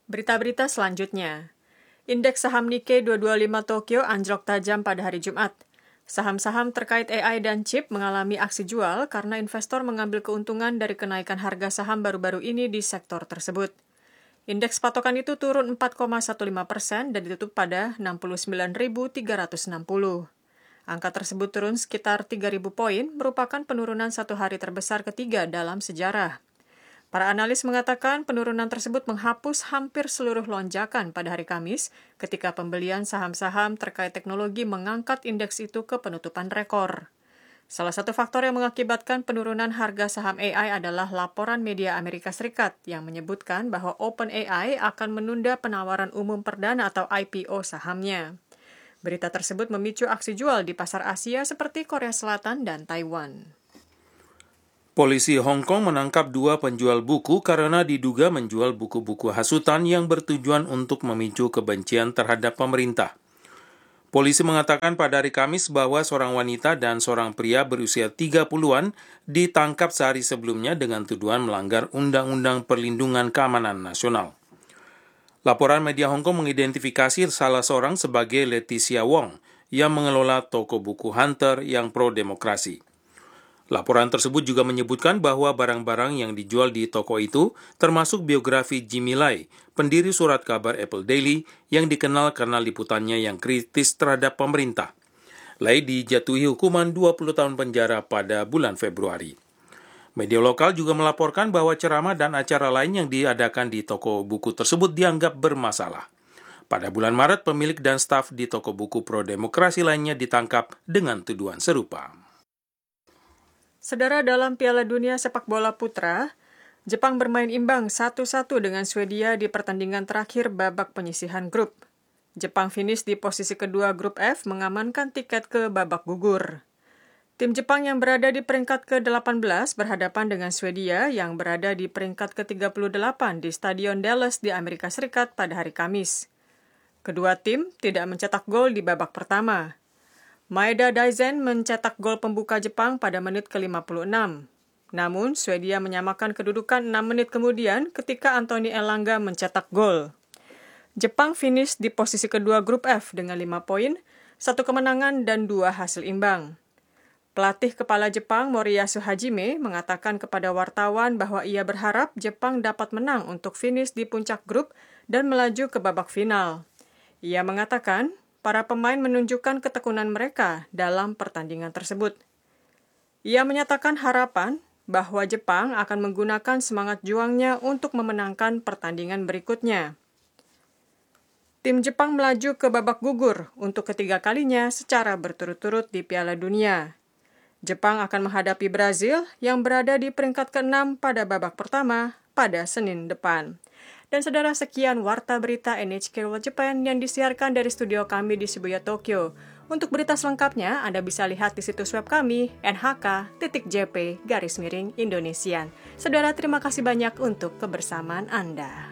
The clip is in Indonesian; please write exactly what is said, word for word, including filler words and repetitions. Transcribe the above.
Berita-berita selanjutnya. Indeks saham Nikkei dua dua lima Tokyo anjlok tajam pada hari Jumat. Saham-saham terkait A I dan chip mengalami aksi jual karena investor mengambil keuntungan dari kenaikan harga saham baru-baru ini di sektor tersebut. Indeks patokan itu turun empat koma lima belas persen dan ditutup pada enam puluh sembilan ribu tiga ratus enam puluh. Angka tersebut turun sekitar tiga ribu poin, merupakan penurunan satu hari terbesar ketiga dalam sejarah. Para analis mengatakan penurunan tersebut menghapus hampir seluruh lonjakan pada hari Kamis ketika pembelian saham-saham terkait teknologi mengangkat indeks itu ke penutupan rekor. Salah satu faktor yang mengakibatkan penurunan harga saham A I adalah laporan media Amerika Serikat yang menyebutkan bahwa OpenAI akan menunda penawaran umum perdana atau I P O sahamnya. Berita tersebut memicu aksi jual di pasar Asia seperti Korea Selatan dan Taiwan. Polisi Hong Kong menangkap dua penjual buku karena diduga menjual buku-buku hasutan yang bertujuan untuk memicu kebencian terhadap pemerintah. Polisi mengatakan pada hari Kamis bahwa seorang wanita dan seorang pria berusia tiga puluhan ditangkap sehari sebelumnya dengan tuduhan melanggar Undang-Undang Perlindungan Keamanan Nasional. Laporan media Hong Kong mengidentifikasi salah seorang sebagai Leticia Wong yang mengelola toko buku Hunter yang pro-demokrasi. Laporan tersebut juga menyebutkan bahwa barang-barang yang dijual di toko itu termasuk biografi Jimmy Lai, pendiri surat kabar Apple Daily yang dikenal karena liputannya yang kritis terhadap pemerintah. Lai dijatuhi hukuman dua puluh tahun penjara pada bulan Februari. Media lokal juga melaporkan bahwa ceramah dan acara lain yang diadakan di toko buku tersebut dianggap bermasalah. Pada bulan Maret, pemilik dan staf di toko buku pro-demokrasi lainnya ditangkap dengan tuduhan serupa. Saudara, dalam Piala Dunia Sepak Bola Putra, Jepang bermain imbang satu satu dengan Swedia di pertandingan terakhir babak penyisihan grup. Jepang finish di posisi kedua grup F mengamankan tiket ke babak gugur. Tim Jepang yang berada di peringkat ke delapan belas berhadapan dengan Swedia yang berada di peringkat ke tiga puluh delapan di Stadion Dallas di Amerika Serikat pada hari Kamis. Kedua tim tidak mencetak gol di babak pertama. Maeda Daizen mencetak gol pembuka Jepang pada menit ke lima puluh enam. Namun, Swedia menyamakan kedudukan enam menit kemudian ketika Anthony Elanga mencetak gol. Jepang finish di posisi kedua grup F dengan lima poin, satu kemenangan dan dua hasil imbang. Pelatih kepala Jepang Moriyasu Hajime mengatakan kepada wartawan bahwa ia berharap Jepang dapat menang untuk finish di puncak grup dan melaju ke babak final. Ia mengatakan, para pemain menunjukkan ketekunan mereka dalam pertandingan tersebut. Ia menyatakan harapan bahwa Jepang akan menggunakan semangat juangnya untuk memenangkan pertandingan berikutnya. Tim Jepang melaju ke babak gugur untuk ketiga kalinya secara berturut-turut di Piala Dunia. Jepang akan menghadapi Brazil yang berada di peringkat keenam pada babak pertama pada Senin depan. Dan saudara, sekian Warta Berita N H K World Japan yang disiarkan dari studio kami di Shibuya, Tokyo. Untuk berita selengkapnya, Anda bisa lihat di situs web kami n h k titik j p garis miring indonesian. Saudara, terima kasih banyak untuk kebersamaan Anda.